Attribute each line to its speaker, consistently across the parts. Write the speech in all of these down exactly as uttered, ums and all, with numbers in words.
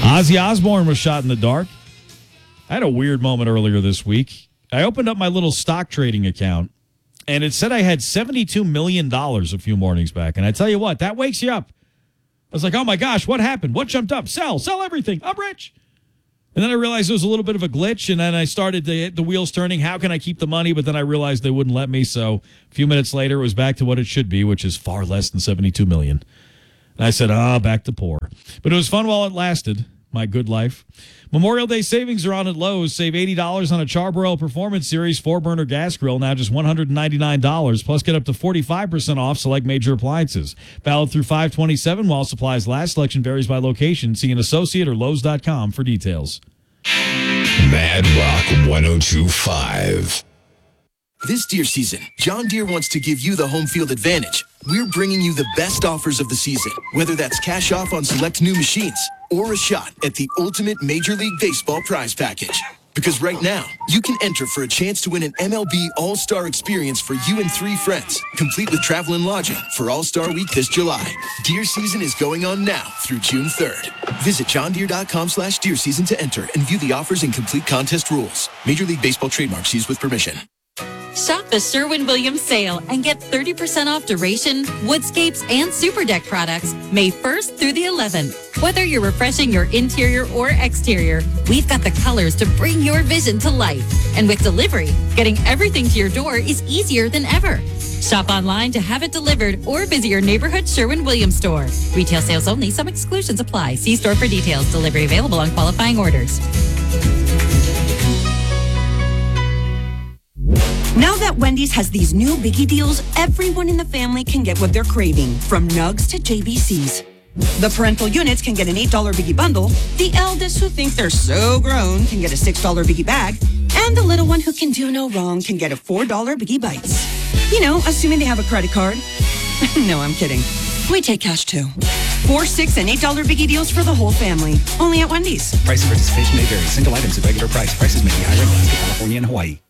Speaker 1: Ozzy Osbourne was shot in the dark. I had a weird moment earlier this week. I opened up my little stock trading account, and it said I had seventy-two million dollars a few mornings back. And I tell you what, that wakes you up. I was like, oh, my gosh, what happened? What jumped up? Sell, sell everything. I'm rich. And then I realized it was a little bit of a glitch, and then I started to hit the wheels turning. How can I keep the money? But then I realized they wouldn't let me. So a few minutes later, it was back to what it should be, which is far less than seventy-two million dollars. And I said, ah, back to poor. But it was fun while it lasted. My good life. Memorial Day savings are on at Lowe's. Save eighty dollars on a Charbroil Performance Series four-burner gas grill, now just one hundred ninety-nine dollars. Plus, get up to forty-five percent off select major appliances. Valid through five twenty-seven while supplies last. Selection varies by location. See an associate or Lowe's dot com for details.
Speaker 2: Mad Rock one oh two point five.
Speaker 3: This deer season, John Deere wants to give you the home field advantage. We're bringing you the best offers of the season, whether that's cash off on select new machines or a shot at the ultimate Major League Baseball prize package. Because right now, you can enter for a chance to win an M L B All-Star experience for you and three friends, complete with travel and lodging for All-Star Week this July. Deer season is going on now through June third. Visit johndeere.com slash deer season to enter and view the offers and complete contest rules. Major League Baseball trademarks used with permission.
Speaker 4: Shop the Sherwin-Williams sale and get thirty percent off Duration, Woodscapes, and Super Deck products May first through the eleventh. Whether you're refreshing your interior or exterior, we've got the colors to bring your vision to life. And with delivery, getting everything to your door is easier than ever. Shop online to have it delivered or visit your neighborhood Sherwin-Williams store. Retail sales only. Some exclusions apply. See store for details. Delivery available on qualifying orders.
Speaker 5: Now that Wendy's has these new biggie deals, everyone in the family can get what they're craving, from nugs to J B Cs. The parental units can get an eight dollar biggie bundle, the eldest who think they're so grown can get a six dollar biggie bag, and the little one who can do no wrong can get a four dollar biggie bites. You know, assuming they have a credit card. No, I'm kidding. We take cash too. Four, six, and eight dollar biggie deals for the whole family. Only at Wendy's.
Speaker 6: Price and participation may vary. Single items at regular price. Prices may be higher in Alaska, California, and Hawaii.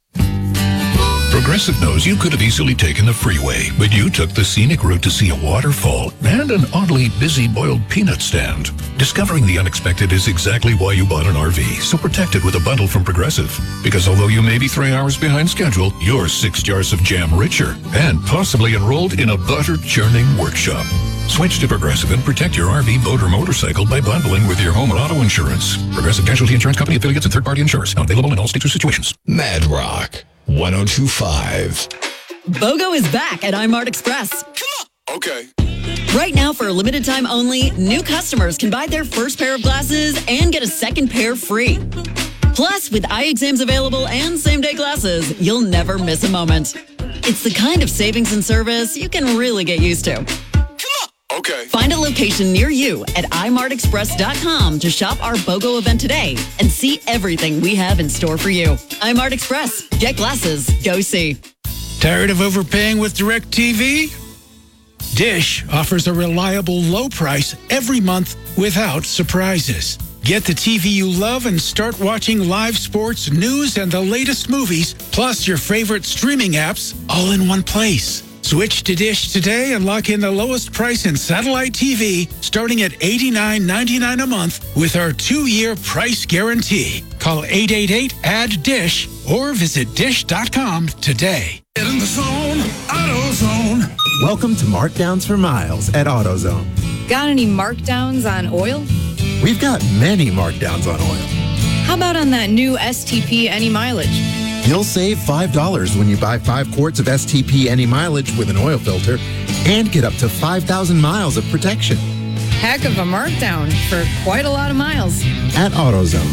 Speaker 2: Progressive knows you could have easily taken the freeway, but you took the scenic route to see a waterfall and an oddly busy boiled peanut stand. Discovering the unexpected is exactly why you bought an R V, so protect it with a bundle from Progressive. Because although you may be three hours behind schedule, you're six jars of jam richer and possibly enrolled in a butter churning workshop. Switch to Progressive and protect your R V, boat, or motorcycle by bundling with your home and auto insurance. Progressive Casualty Insurance Company affiliates and third-party insurers. Not available in all states or situations. Mad Rock one oh two point five.
Speaker 7: BOGO is back at iMart Express.
Speaker 2: Come on. Okay.
Speaker 7: Right now, for a limited time only, new customers can buy their first pair of glasses and get a second pair free. Plus, with eye exams available and same-day glasses, you'll never miss a moment. It's the kind of savings and service you can really get used to.
Speaker 2: Okay.
Speaker 7: Find a location near you at i mart express dot com to shop our BOGO event today and see everything we have in store for you. iMart Express. Get glasses. Go see.
Speaker 8: Tired of overpaying with DirecTV? Dish offers a reliable low price every month without surprises. Get the T V you love and start watching live sports, news, and the latest movies, plus your favorite streaming apps all in one place. Switch to Dish today and lock in the lowest price in satellite T V, starting at eighty-nine ninety-nine a month with our two-year price guarantee. Call eight eight eight, A D D D I S H or visit dish dot com today.
Speaker 9: Get in the zone, AutoZone.
Speaker 10: Welcome to Markdowns for Miles at AutoZone.
Speaker 11: Got any markdowns on oil?
Speaker 10: We've got many markdowns on oil.
Speaker 11: How about on that new S T P Any Mileage?
Speaker 10: You'll save five dollars when you buy five quarts of S T P Any Mileage with an oil filter and get up to five thousand miles of protection.
Speaker 11: Heck of a markdown for quite a lot of miles.
Speaker 10: At AutoZone.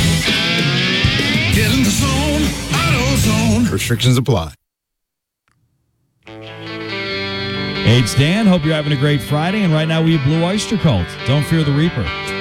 Speaker 9: Get in the zone, AutoZone.
Speaker 10: Restrictions apply.
Speaker 1: Hey, it's Dan. Hope you're having a great Friday. And right now we have Blue Oyster Cult. Don't fear the Reaper.